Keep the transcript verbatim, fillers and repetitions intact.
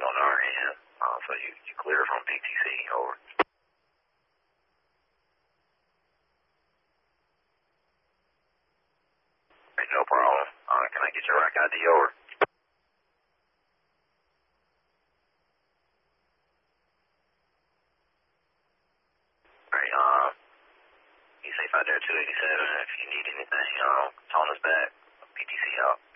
on our end. Uh, so you, you clear from P T C, over. Right, no problem. Uh, can I get your rack I D, over? Alright, um, be safe out there, two eighty-seven. If you need anything, um, phone us back. P T C out.